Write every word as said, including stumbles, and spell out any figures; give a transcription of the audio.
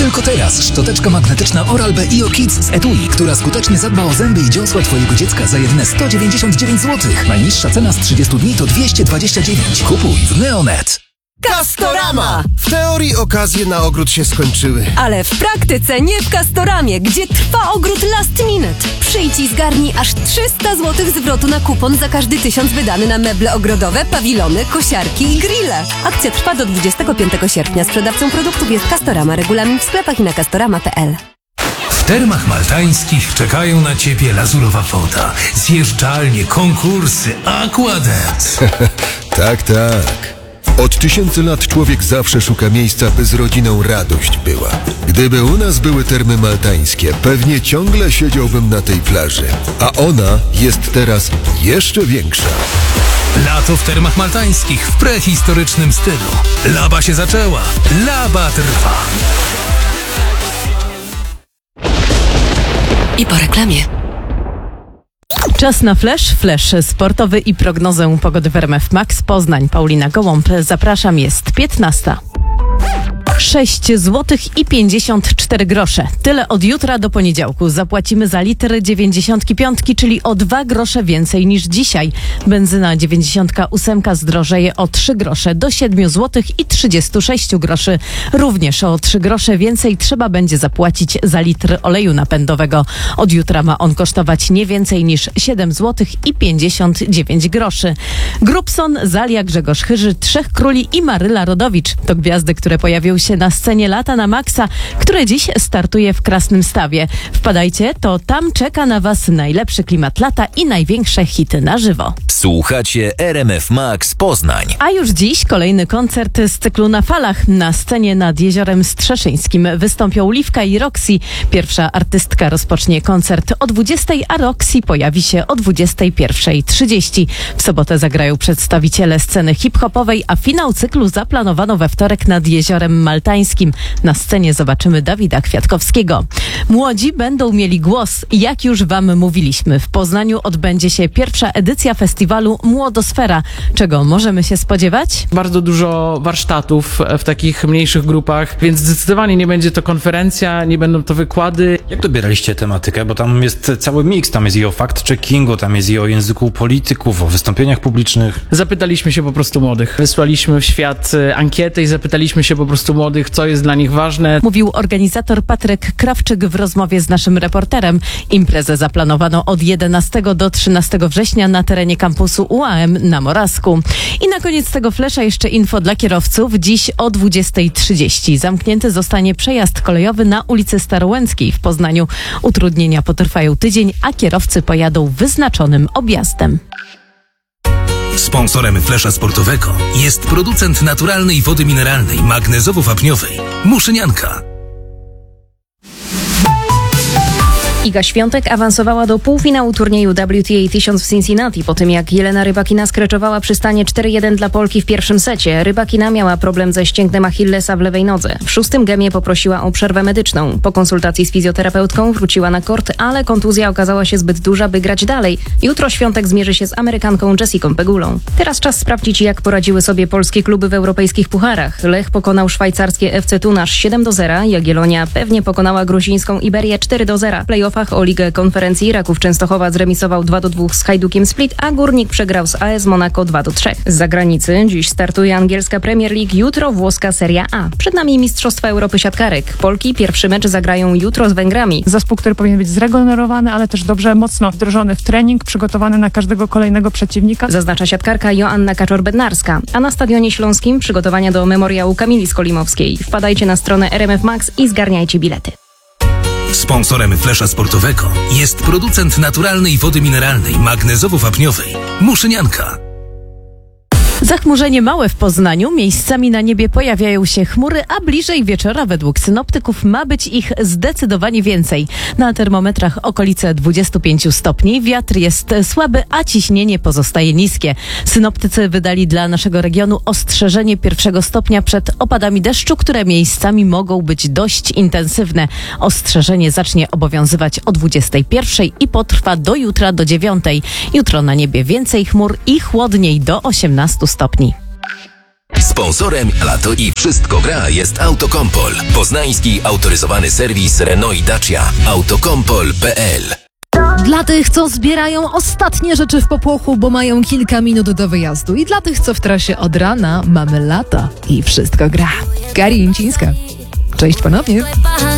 Tylko teraz szczoteczka magnetyczna Oral-B I O Kids z etui, która skutecznie zadba o zęby i dziąsła twojego dziecka za jedyne sto dziewięćdziesiąt dziewięć złotych. Najniższa cena z trzydziestu dni to dwieście dwadzieścia dziewięć. Kupuj w Neonet. Castorama! W teorii okazje na ogród się skończyły. Ale w praktyce nie w Castoramie, gdzie trwa ogród last minute. Przyjdź i zgarnij aż trzysta złotych zwrotu na kupon za każdy tysiąc wydany na meble ogrodowe, pawilony, kosiarki i grille. Akcja trwa do dwudziestego piątego sierpnia. Sprzedawcą produktów jest Castorama. Regulamin w sklepach i na castorama kropka p l. W Termach Maltańskich czekają na Ciebie lazurowa woda, zjeżdżalnie, konkursy, aquadance. Tak, tak. Od tysięcy lat człowiek zawsze szuka miejsca, by z rodziną radość była. Gdyby u nas były Termy Maltańskie, pewnie ciągle siedziałbym na tej plaży. A ona jest teraz jeszcze większa. Lato w Termach Maltańskich w prehistorycznym stylu. Laba się zaczęła, laba trwa. I po reklamie. Czas na flash, flash sportowy i prognozę pogody w R M F Max. Poznań, Paulina Gołąb. Zapraszam, jest piętnasta. sześć złotych i pięćdziesiąt cztery grosze. Tyle od jutra do poniedziałku. Zapłacimy za litr dziewięćdziesiątki piątki, czyli o dwa grosze więcej niż dzisiaj. Benzyna dziewięćdziesiątka ósemka zdrożeje o trzy grosze do siedmiu złotych i trzydziestu sześciu groszy. Również o trzy grosze więcej trzeba będzie zapłacić za litr oleju napędowego. Od jutra ma on kosztować nie więcej niż siedem złotych i pięćdziesiąt dziewięć groszy. Grubson, Zalia, Grzegorz Chyży, Trzech Króli i Maryla Rodowicz to gwiazdy, które pojawiły się na scenie Lata na Maxa, które dziś startuje w Krasnymstawie. Wpadajcie, to tam czeka na Was najlepszy klimat lata i największe hity na żywo. Słuchacie R M F Max Poznań. A już dziś kolejny koncert z cyklu Na Falach. Na scenie nad Jeziorem Strzeszyńskim wystąpią Liwka i Roxy. Pierwsza artystka rozpocznie koncert o dwudziestej, a Roxy pojawi się o dwudziestej pierwszej trzydzieści. W sobotę zagrają przedstawiciele sceny hip-hopowej, a finał cyklu zaplanowano we wtorek nad Jeziorem Maltańskim. Na scenie zobaczymy Dawida Kwiatkowskiego. Młodzi będą mieli głos. Jak już Wam mówiliśmy, w Poznaniu odbędzie się pierwsza edycja festiwalu Młodosfera. Czego możemy się spodziewać? Bardzo dużo warsztatów w takich mniejszych grupach, więc zdecydowanie nie będzie to konferencja, nie będą to wykłady. Jak dobieraliście tematykę? Bo tam jest cały miks, tam jest i o fact-checkingu, tam jest i o języku polityków, o wystąpieniach publicznych. Zapytaliśmy się po prostu młodych. Wysłaliśmy w świat ankietę i zapytaliśmy się po prostu młodych, co jest dla nich ważne. Mówił organizator Patryk Krawczyk w rozmowie z naszym reporterem. Imprezę zaplanowano od jedenastego do trzynastego września na terenie kampusu U A M na Morawsku. I na koniec tego flesza jeszcze info dla kierowców. Dziś o dwudziestej trzydzieści zamknięty zostanie przejazd kolejowy na ulicy Starołęckiej w Poznaniu. Utrudnienia potrwają tydzień, a kierowcy pojadą wyznaczonym objazdem. Sponsorem flesza sportowego jest producent naturalnej wody mineralnej magnezowo-wapniowej Muszynianka. Iga Świątek awansowała do półfinału turnieju W T A tysiąc w Cincinnati po tym, jak Jelena Rybakina skreczowała przy stanie cztery jeden dla Polki w pierwszym secie. Rybakina miała problem ze ścięgnem Achillesa w lewej nodze. W szóstym gemie poprosiła o przerwę medyczną. Po konsultacji z fizjoterapeutką wróciła na kort, ale kontuzja okazała się zbyt duża, by grać dalej. Jutro Świątek zmierzy się z Amerykanką Jessicą Pegulą. Teraz czas sprawdzić, jak poradziły sobie polskie kluby w europejskich pucharach. Lech pokonał szwajcarskie F C Tunasz siedem do zera. Jagiellonia pewnie pokonała gruzińską Iberię cztery do zera. O Ligę Konferencji Raków Częstochowa zremisował dwa do dwóch z Hajdukiem Split, a Górnik przegrał z A S Monaco dwa do trzech. Z zagranicy dziś startuje angielska Premier League, jutro włoska Serie A. Przed nami Mistrzostwa Europy siatkarek. Polki pierwszy mecz zagrają jutro z Węgrami. Zespół, który powinien być zregenerowany, ale też dobrze, mocno wdrożony w trening, przygotowany na każdego kolejnego przeciwnika. Zaznacza siatkarka Joanna Kaczor-Bednarska. A na Stadionie Śląskim przygotowania do memoriału Kamili Skolimowskiej. Wpadajcie na stronę R M F Max i zgarniajcie bilety. Sponsorem flesza sportowego jest producent naturalnej wody mineralnej magnezowo-wapniowej Muszynianka. Zachmurzenie małe w Poznaniu, miejscami na niebie pojawiają się chmury, a bliżej wieczora według synoptyków ma być ich zdecydowanie więcej. Na termometrach okolice dwudziestu pięciu stopni, wiatr jest słaby, a ciśnienie pozostaje niskie. Synoptycy wydali dla naszego regionu ostrzeżenie pierwszego stopnia przed opadami deszczu, które miejscami mogą być dość intensywne. Ostrzeżenie zacznie obowiązywać o dwudziestej pierwszej i potrwa do jutra do dziewiątej. Jutro na niebie więcej chmur i chłodniej do osiemnastu stopni. Sponsorem Lato i Wszystko Gra jest Autokompol. Poznański autoryzowany serwis Renault i Dacia. autokompol kropka p l. Dla tych, co zbierają ostatnie rzeczy w popłochu, bo mają kilka minut do wyjazdu. I dla tych, co w trasie od rana, mamy Lato i Wszystko Gra. Kari Jęcińska. Cześć ponownie.